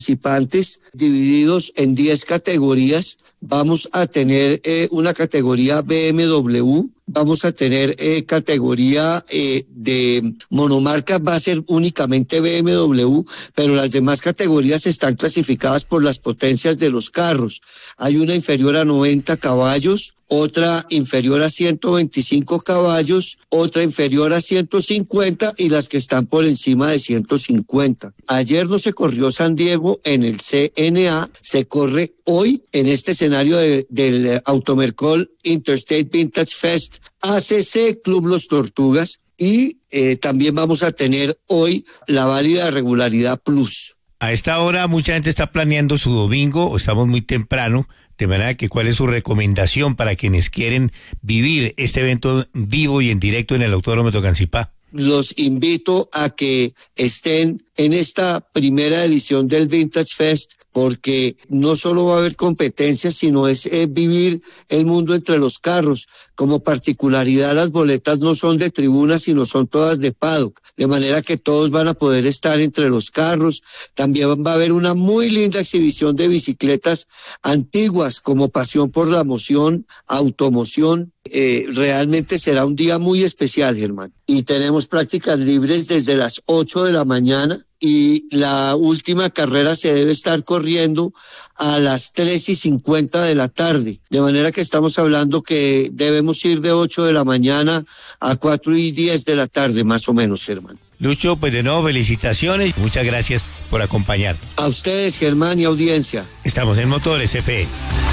participantes divididos en 10 categorías. Vamos a tener una categoría BMW, vamos a tener categoría de monomarca, va a ser únicamente BMW, pero las demás categorías están clasificadas por las potencias de los carros. Hay una inferior a 90 caballos, otra inferior a 125 caballos, otra inferior a 150 y las que están por encima de 150. Ayer no se corrió San Diego en el CNA, se corre hoy en este escenario del Automercol Interstate Vintage Fest, ACC Club Los Tortugas, y también vamos a tener hoy la válida regularidad plus. A esta hora mucha gente está planeando su domingo, estamos muy temprano, de manera que ¿cuál es su recomendación para quienes quieren vivir este evento vivo y en directo en el Autódromo Tocancipá? Los invito a que estén en esta primera edición del Vintage Fest, porque no solo va a haber competencias, sino es vivir el mundo entre los carros. Como particularidad, las boletas no son de tribuna, sino son todas de paddock, de manera que todos van a poder estar entre los carros. También va a haber una muy linda exhibición de bicicletas antiguas, como pasión por la moción, automoción. Realmente será un día muy especial, Germán. Y tenemos prácticas libres desde las 8 de la mañana y la última carrera se debe estar corriendo a las 3:50 de la tarde. De manera que estamos hablando que debemos ir de 8 de la mañana a 4:10 de la tarde, más o menos, Germán. Lucho, pues de nuevo felicitaciones, muchas gracias por acompañar. A ustedes, Germán, y audiencia. Estamos en Motores FM.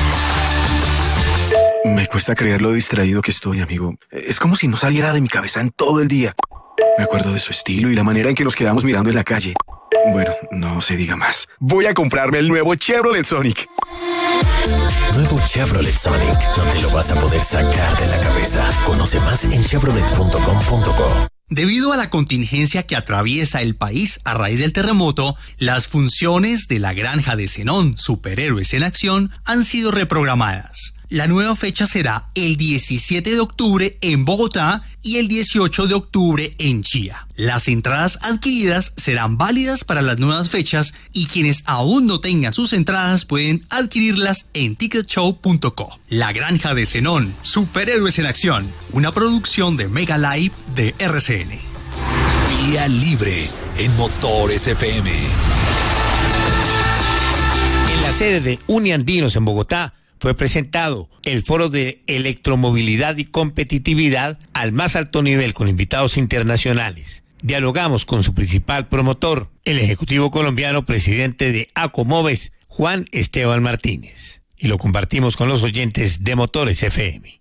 Me cuesta creer lo distraído que estoy, amigo. Es como si no saliera de mi cabeza en todo el día. Me acuerdo de su estilo y la manera en que nos quedamos mirando en la calle. Bueno, no se diga más. Voy a comprarme el nuevo Chevrolet Sonic. Nuevo Chevrolet Sonic. No te lo vas a poder sacar de la cabeza. Conoce más en chevrolet.com.co. Debido a la contingencia que atraviesa el país a raíz del terremoto, las funciones de la Granja de Zenón, Superhéroes en Acción, han sido reprogramadas. La nueva fecha será el 17 de octubre en Bogotá y el 18 de octubre en Chía. Las entradas adquiridas serán válidas para las nuevas fechas y quienes aún no tengan sus entradas pueden adquirirlas en ticketshow.co. La Granja de Zenón, Superhéroes en Acción, una producción de Mega Live de RCN. Vía libre en Motores FM. En la sede de Uniandinos en Bogotá, fue presentado el Foro de Electromovilidad y Competitividad al más alto nivel con invitados internacionales. Dialogamos con su principal promotor, el ejecutivo colombiano presidente de Acomoves, Juan Esteban Martínez. Y lo compartimos con los oyentes de Motores FM.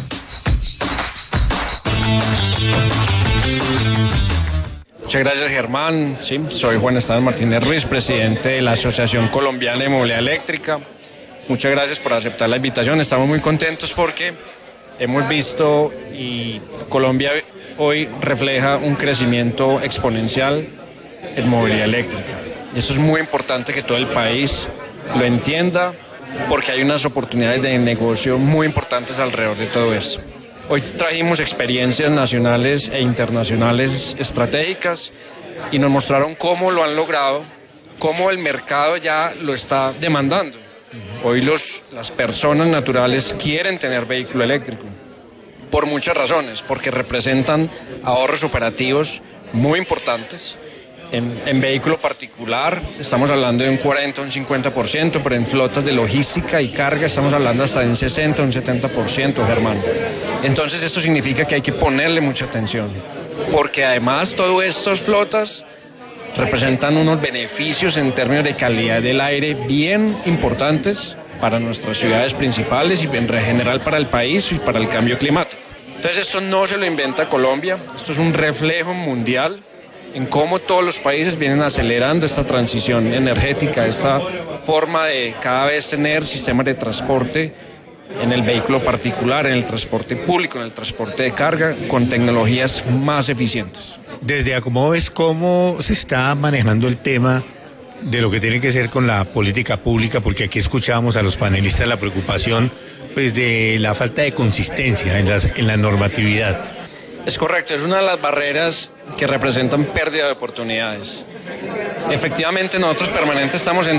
Muchas gracias, Germán. Sí, soy Juan Esteban Martínez Ruiz, presidente de la Asociación Colombiana de Movilidad Eléctrica. Muchas gracias por aceptar la invitación. Estamos muy contentos porque hemos visto y Colombia hoy refleja un crecimiento exponencial en movilidad eléctrica. Y eso es muy importante que todo el país lo entienda porque hay unas oportunidades de negocio muy importantes alrededor de todo esto. Hoy trajimos experiencias nacionales e internacionales estratégicas y nos mostraron cómo lo han logrado, cómo el mercado ya lo está demandando. Hoy las personas naturales quieren tener vehículo eléctrico por muchas razones, porque representan ahorros operativos muy importantes. En vehículo particular estamos hablando de un 40 o un 50%, pero en flotas de logística y carga estamos hablando hasta de un 60 o un 70%, Germán. Entonces esto significa que hay que ponerle mucha atención, porque además todas estas flotas representan unos beneficios en términos de calidad del aire bien importantes para nuestras ciudades principales y en general para el país y para el cambio climático. Entonces esto no se lo inventa Colombia, esto es un reflejo mundial en cómo todos los países vienen acelerando esta transición energética, esta forma de cada vez tener sistemas de transporte en el vehículo particular, en el transporte público, en el transporte de carga, con tecnologías más eficientes. Desde Acomoves, ¿cómo se está manejando el tema de lo que tiene que ver con la política pública? Porque aquí escuchábamos a los panelistas la preocupación pues de la falta de consistencia en la normatividad. Es correcto, es una de las barreras que representan pérdida de oportunidades. Efectivamente, nosotros permanentemente estamos en